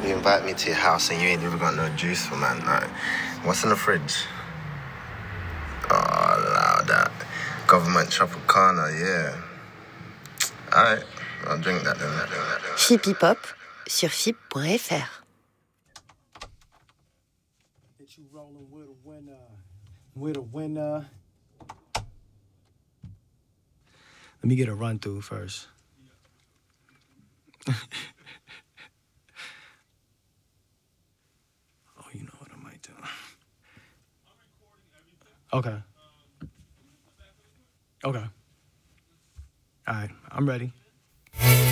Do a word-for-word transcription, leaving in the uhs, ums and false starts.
You invite me to your house and you ain't even got no juice for man. Like, what's in the fridge? Oh, allow that. Government Tropicana, yeah. Alright, I'll drink that then. Phippie Pop sur fipp point f r. You rolling with a winner, with a winner. Let me get a run through first. Oh, you know what I might do. Okay. Okay. All right, I'm ready.